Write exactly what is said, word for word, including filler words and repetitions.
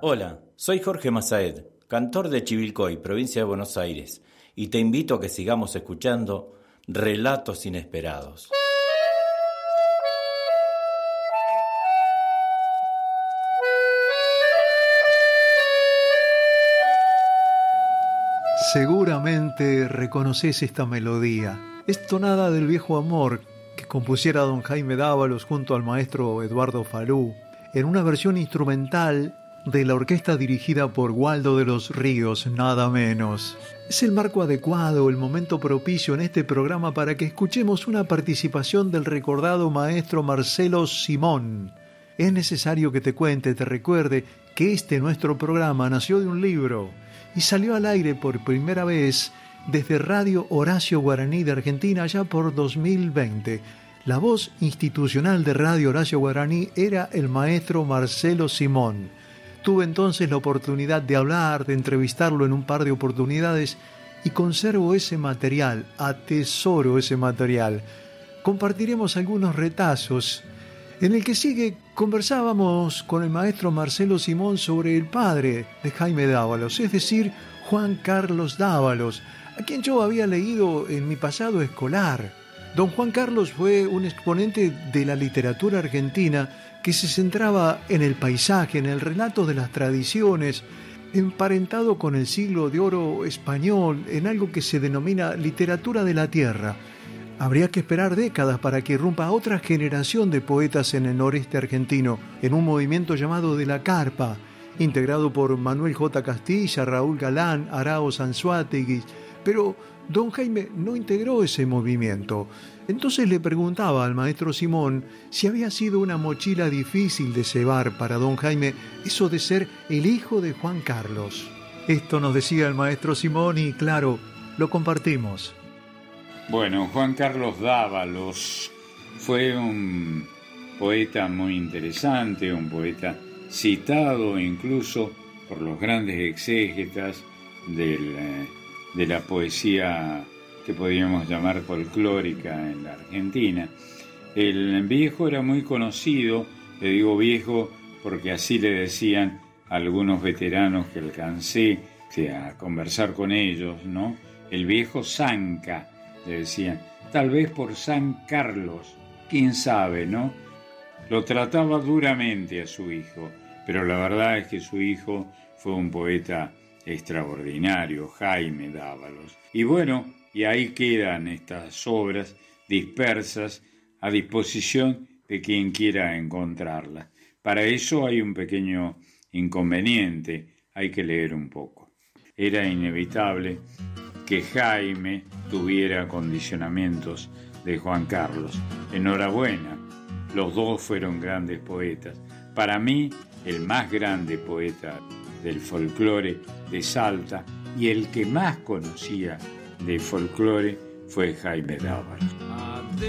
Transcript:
Hola, soy Jorge Masaed, cantor de Chivilcoy, provincia de Buenos Aires, y te invito a que sigamos escuchando Relatos Inesperados. Seguramente reconoces esta melodía. Es tonada del viejo amor que compusiera don Jaime Dávalos junto al maestro Eduardo Falú, en una versión instrumental de la orquesta dirigida por Waldo de los Ríos, nada menos. Es el marco adecuado, el momento propicio en este programa para que escuchemos una participación del recordado maestro Marcelo Simón. Es necesario que te cuente, te recuerde que este nuestro programa nació de un libro y salió al aire por primera vez desde Radio Horacio Guaraní de Argentina allá por dos mil veinte. La voz institucional de Radio Horacio Guaraní era el maestro Marcelo Simón. Tuve entonces la oportunidad de hablar, de entrevistarlo en un par de oportunidades y conservo ese material, atesoro ese material. Compartiremos algunos retazos. En el que sigue conversábamos con el maestro Marcelo Simón sobre el padre de Jaime Dávalos, es decir, Juan Carlos Dávalos, a quien yo había leído en mi pasado escolar. Don Juan Carlos fue un exponente de la literatura argentina que se centraba en el paisaje, en el relato de las tradiciones, emparentado con el siglo de oro español, en algo que se denomina literatura de la tierra. Habría que esperar décadas para que irrumpa otra generación de poetas en el noreste argentino, en un movimiento llamado de la Carpa, integrado por Manuel J. Castilla, Raúl Galán, Araoz Anzoátegui, pero don Jaime no integró ese movimiento. Entonces le preguntaba al maestro Simón si había sido una mochila difícil de cebar para don Jaime eso de ser el hijo de Juan Carlos. Esto nos decía el maestro Simón y, claro, lo compartimos. Bueno, Juan Carlos Dávalos fue un poeta muy interesante, un poeta citado incluso por los grandes exégetas del, de la poesía que podríamos llamar folclórica en la Argentina. El viejo era muy conocido, le digo viejo porque así le decían algunos veteranos que alcancé a conversar con ellos, ¿no? El viejo Zanca, le decían, tal vez por San Carlos, quién sabe, ¿no? Lo trataba duramente a su hijo, pero la verdad es que su hijo fue un poeta extraordinario, Jaime Dávalos. Y bueno, y ahí quedan estas obras dispersas a disposición de quien quiera encontrarlas. Para eso hay un pequeño inconveniente, hay que leer un poco. Era inevitable que Jaime tuviera condicionamientos de Juan Carlos. Enhorabuena, los dos fueron grandes poetas. Para mí, el más grande poeta del folclore de Salta y el que más conocía de folclore fue Jaime Dávalos.